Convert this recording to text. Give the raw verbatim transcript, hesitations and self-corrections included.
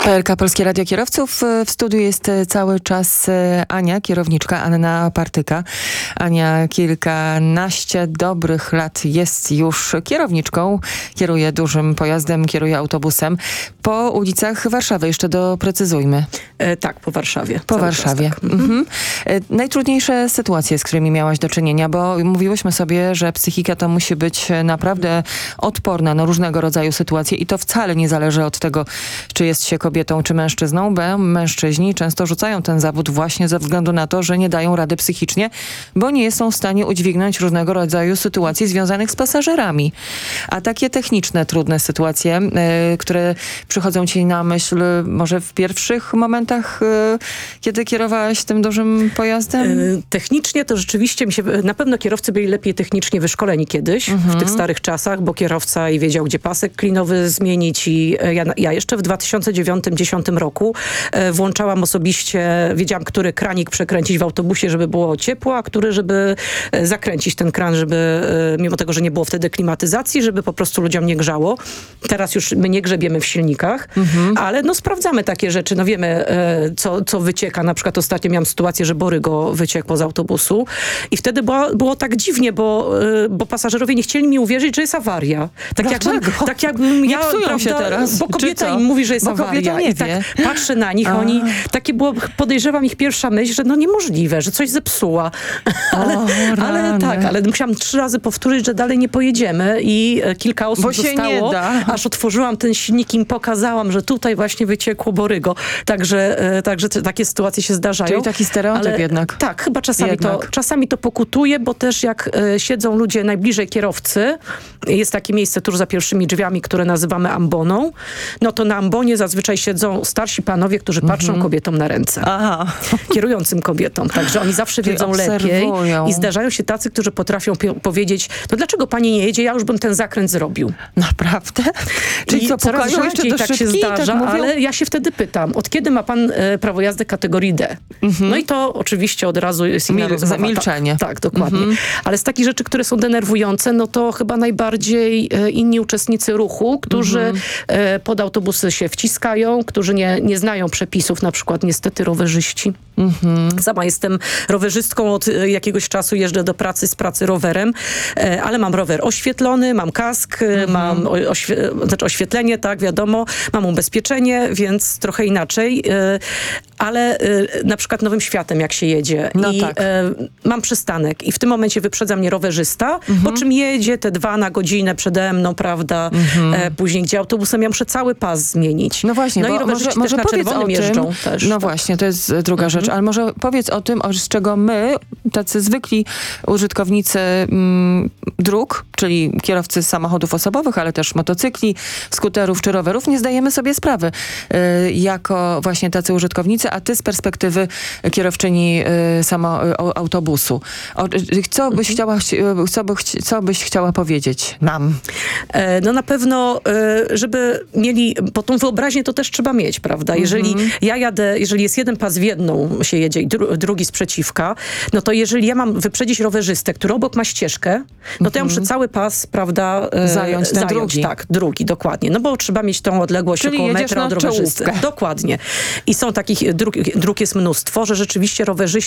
P L K Polskie Radio Kierowców. W studiu jest cały czas Ania, kierowniczka Anna Partyka. Ania kilkanaście dobrych lat jest już kierowniczką. Kieruje dużym pojazdem, kieruje autobusem. Po ulicach Warszawy, jeszcze doprecyzujmy. E, tak, po Warszawie. Po Warszawie. Czas, tak. Mhm. E, najtrudniejsze sytuacje, z którymi miałaś do czynienia, bo mówiłyśmy sobie, że psychika to musi być naprawdę odporna na różnego rodzaju sytuacje i to wcale nie zależy od tego, czy jest się kobietą czy mężczyzną, bo mężczyźni często rzucają ten zawód właśnie ze względu na to, że nie dają rady psychicznie, bo nie są w stanie udźwignąć różnego rodzaju sytuacji związanych z pasażerami. A takie techniczne, trudne sytuacje, y, które przychodzą ci na myśl może w pierwszych momentach, y, kiedy kierowałaś tym dużym pojazdem? E, technicznie to rzeczywiście mi się, na pewno kierowcy byli lepiej technicznie wyszkoleni kiedyś, mhm. w tych starych czasach, bo kierowca i wiedział, gdzie pasek klinowy zmienić i ja, ja jeszcze w dwa tysiące dziewiątym dwa tysiące dziesiątym roku e, włączałam osobiście, wiedziałam, który kranik przekręcić w autobusie, żeby było ciepło, a który, żeby e, zakręcić ten kran, żeby, e, mimo tego, że nie było wtedy klimatyzacji, żeby po prostu ludziom nie grzało. Teraz już my nie grzebiemy w silnikach, mhm. ale no sprawdzamy takie rzeczy, no wiemy, e, co, co wycieka. Na przykład ostatnio miałam sytuację, że borygo wyciekło z autobusu i wtedy było, było tak dziwnie, bo, e, bo pasażerowie nie chcieli mi uwierzyć, że jest awaria. Tak jakbym, tak jakbym ja, prawda, się teraz, bo kobieta im mówi, że jest bo awaria. nie I wie. tak patrzę na nich, a. oni, takie było, podejrzewam ich pierwsza myśl, że no niemożliwe, że coś zepsuła. ale, o, ale tak, ale musiałam trzy razy powtórzyć, że dalej nie pojedziemy i kilka osób bo się zostało, nie da. aż otworzyłam ten silnik i im pokazałam, że tutaj właśnie wyciekło borygo. Także, także takie sytuacje się zdarzają. Czyli taki stereotyp ale, jednak. Tak, chyba czasami to, jednak. czasami to pokutuje, bo też jak e, siedzą ludzie najbliżej kierowcy, jest takie miejsce tuż za pierwszymi drzwiami, które nazywamy amboną, no to na ambonie zazwyczaj siedzą starsi panowie, którzy patrzą mm-hmm. kobietom na ręce. Aha. Kierującym kobietom. Także oni zawsze Czyli wiedzą obserwują. lepiej i zdarzają się tacy, którzy potrafią pi- powiedzieć, no dlaczego pani nie jedzie? Ja już bym ten zakręt zrobił. Naprawdę? Czyli I co, coraz pukają jeszcze do tak szybki, się zdarza, tak ale ja się wtedy pytam, od kiedy ma pan e, prawo jazdy kategorii D? Mm-hmm. No i to oczywiście od razu jest inna Mil- rozmowa. Zamilczenie. Tak, tak, dokładnie. Mm-hmm. Ale z takich rzeczy, które są denerwujące, no to chyba najbardziej e, inni uczestnicy ruchu, którzy mm-hmm. e, pod autobusy się wciskają, którzy nie, nie znają przepisów, na przykład niestety rowerzyści. Mm-hmm. Sama jestem rowerzystką od e, jakiegoś czasu, jeżdżę do pracy z pracy rowerem, e, ale mam rower oświetlony, mam kask, mm-hmm. mam o, oświe- znaczy oświetlenie, tak, wiadomo, mam ubezpieczenie, więc trochę inaczej, e, ale e, na przykład Nowym Światem, jak się jedzie no i tak. e, mam przystanek i w tym momencie wyprzedza mnie rowerzysta, mm-hmm. po czym jedzie te dwa na godzinę przede mną, prawda, mm-hmm. e, później gdzie autobusem ja muszę cały pas zmienić. No właśnie, no bo i rowerzyści może, może też na powiedz czerwonym o tym, jeżdżą też. no tak. właśnie, to jest druga mm-hmm. rzecz, ale może powiedz o tym, z czego my, tacy zwykli użytkownicy mm, dróg, czyli kierowcy samochodów osobowych, ale też motocykli, skuterów czy rowerów, nie zdajemy sobie sprawy y, jako właśnie tacy użytkownicy, a ty z perspektywy kierowczyni y, samo, y, autobusu. O, co byś mm-hmm. chciała, co, by, co byś chciała powiedzieć nam? E, no na pewno, e, żeby mieli, bo tą wyobraźnię to też trzeba mieć, prawda? Jeżeli mm-hmm. ja jadę, jeżeli jest jeden pas w jedną się jedzie i dru, drugi sprzeciwka, no to jeżeli ja mam wyprzedzić rowerzystę, który obok ma ścieżkę, no to mm-hmm. ja muszę cały pas, prawda, e, zająć ten zająć, drugi. Tak, drugi, dokładnie. No bo trzeba mieć tą odległość czyli około metra od rowerzysty. Czołówkę. Dokładnie. I są takich dróg, dróg jest mnóstwo, że rzeczywiście rowerzyści